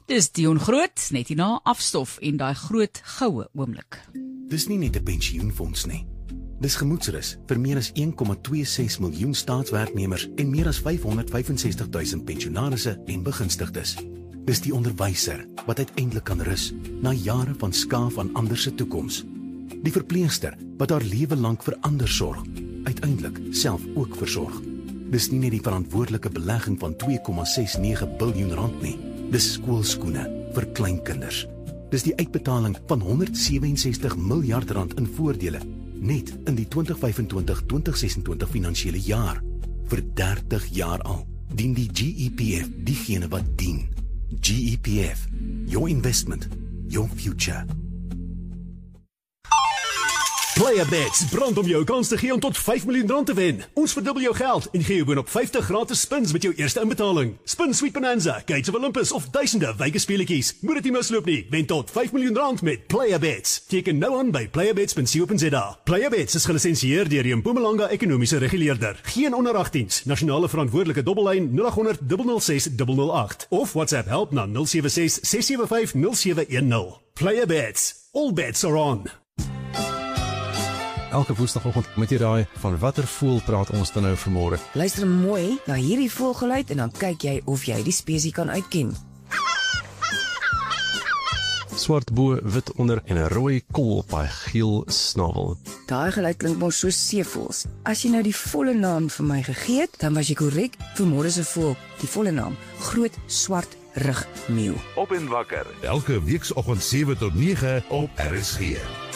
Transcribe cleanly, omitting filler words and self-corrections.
Dis Dion Groot, net hierna afstof en daai groot goue oomblik. Dis nie net 'n pensioenfonds nie. Dis gemoedsrus vir meer as 1,26 miljoen staatswerknemers en meer as 565 000 pensionarisse en begunstigdes. Dis die onderwyser wat uiteindelik kan rus na jare van skaaf aan ander se toekoms. Die verpleegster wat haar lewe lank vir ander sorg, uiteindelik self ook versorg. Dis nie net die verantwoordelike belegging van 2,69 biljoen rand nie. Dis skoolskoene vir kleinkinders. Dis die uitbetaling van 167 miljard rand in voordele, net in die 2025-2026 finansiële jaar. Vir 30 jaar al dien die GEPF diegene wat dien. GEPF, your investment, your future. PlayerBets brand om jou kans te gee om tot 5 miljoen rand te wen. Ons verdubbel jou geld en gee jou boonop 50 gratis spins met jou eerste inbetaling. Spin Sweet Bonanza, Gates of Olympus of duisende Vegas speletjies. Moet dit nie misloop nie. Wen tot 5 miljoen rand met PlayerBets. Teken nou aan by playerbets.co.za. PlayerBets is gelisensieer deur die Mpumalanga Ekonomiese Reguleerder. Geen onder 18s. Nasionale verantwoordelike dobbellyn 0800 006 008 of WhatsApp help na 076 675 0710. PlayerBets. All bets are on. Elke woensdagoggend met jy raai van watter voël praat ons dan nou vanmôre. Luister mooi na hierdie voëlgeluid en dan kyk jy of jy die spesies kan uitken. Swart bo, wit onder en 'n rooi kol op hy geel snavel. Daai geluid klink mos so seevoëls. As jy nou die volle naam vir my gegee het, dan was jy korrek. Vanmôre se voël, die volle naam, groot swart rugmeeu. Op en wakker, elke weekoggend 7 tot 9 op RSG.